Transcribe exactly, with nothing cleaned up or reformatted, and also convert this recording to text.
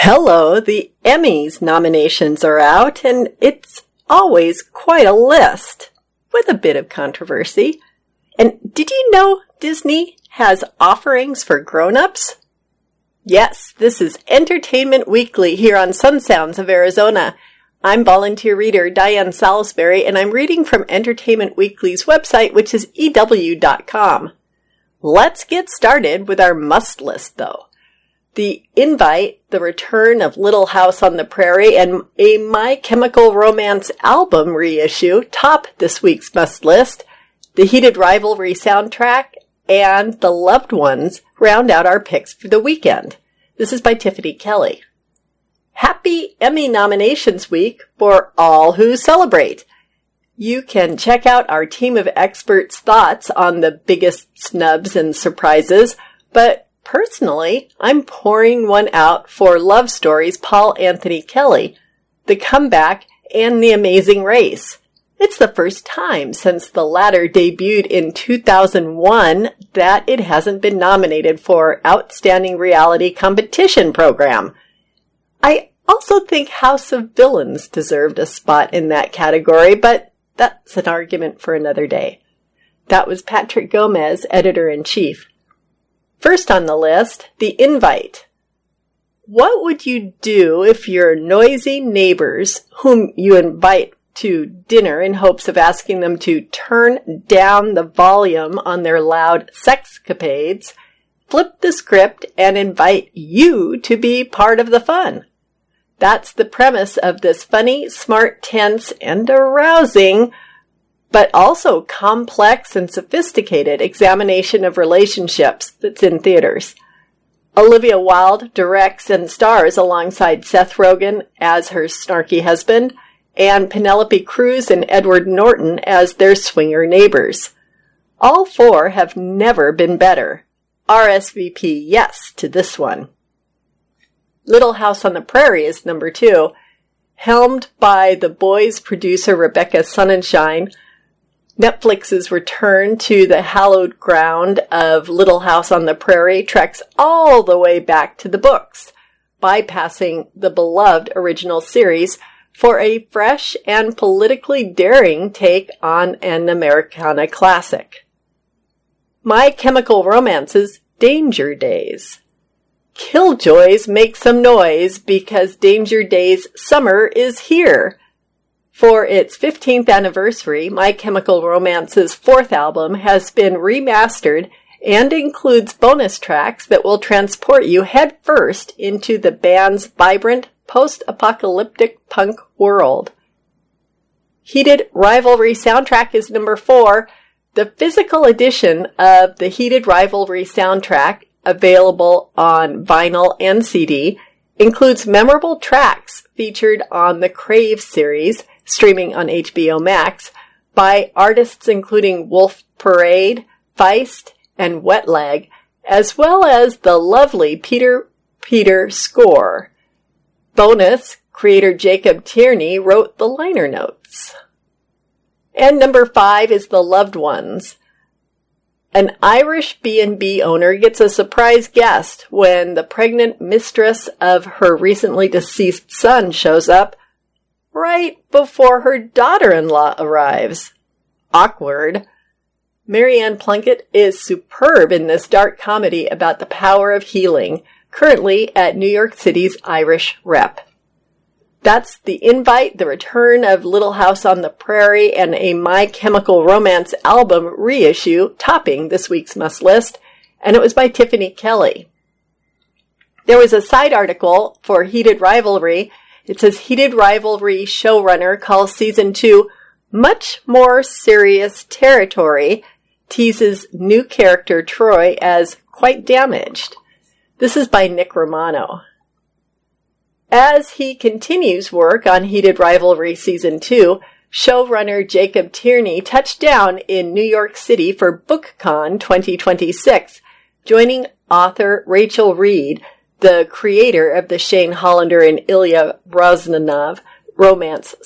Hello, the Emmys nominations are out, and it's always quite a list, with a bit of controversy. And did you know Disney has offerings for grown-ups? Yes, this is Entertainment Weekly here on Sun Sounds of Arizona. I'm volunteer reader Diane Salisbury, and I'm reading from Entertainment Weekly's website, which is E W dot com. Let's get started with our must list, though. The Invite, The Return of Little House on the Prairie, and a My Chemical Romance album reissue top this week's must list. The Heated Rivalry soundtrack and The Loved Ones round out our picks for the weekend. This is by Tiffany Kelly. Happy Emmy nominations week for all who celebrate. You can check out our team of experts' thoughts on the biggest snubs and surprises, but personally, I'm pouring one out for Love Story's Paul Anthony Kelly, The Comeback, and The Amazing Race. It's the first time since the latter debuted in two thousand one that it hasn't been nominated for Outstanding Reality Competition Program. I also think House of Villains deserved a spot in that category, but that's an argument for another day. That was Patrick Gomez, Editor-in-Chief. First on the list, The Invite. What would you do if your noisy neighbors, whom you invite to dinner in hopes of asking them to turn down the volume on their loud sexcapades, flip the script and invite you to be part of the fun? That's the premise of this funny, smart, tense, and arousing, but also complex and sophisticated examination of relationships that's in theaters. Olivia Wilde directs and stars alongside Seth Rogen as her snarky husband, and Penelope Cruz and Edward Norton as their swinger neighbors. All four have never been better. R S V P yes to this one. Little House on the Prairie is number two. Helmed by The Boys producer Rebecca Sonnenschein, Netflix's return to the hallowed ground of Little House on the Prairie treks all the way back to the books, bypassing the beloved original series for a fresh and politically daring take on an Americana classic. My Chemical Romance's Danger Days. Killjoys make some noise because Danger Days summer is here. For its fifteenth anniversary, My Chemical Romance's fourth album has been remastered and includes bonus tracks that will transport you headfirst into the band's vibrant post-apocalyptic punk world. Heated Rivalry soundtrack is number four. The physical edition of the Heated Rivalry soundtrack, available on vinyl and C D, includes memorable tracks featured on the Crave series, streaming on H B O Max, by artists including Wolf Parade, Feist, and Wet Leg, as well as the lovely Peter Peter score. Bonus, creator Jacob Tierney wrote the liner notes. And number five is The Loved Ones. An Irish B and B owner gets a surprise guest when the pregnant mistress of her recently deceased son shows up right before her daughter-in-law arrives. Awkward. Marianne Plunkett is superb in this dark comedy about the power of healing, currently at New York City's Irish Rep. That's The Invite, The Return of Little House on the Prairie, and a My Chemical Romance album reissue topping this week's must list, and it was by Tiffany Kelly. There was a side article for Heated Rivalry. It says Heated Rivalry showrunner calls season two much more serious territory, teases new character Troy as quite damaged. This is by Nick Romano. As he continues work on Heated Rivalry Season two, showrunner Jacob Tierney touched down in New York City for BookCon twenty twenty-six, joining author Rachel Reed, the creator of the Shane Hollander and Ilya Rosanov romance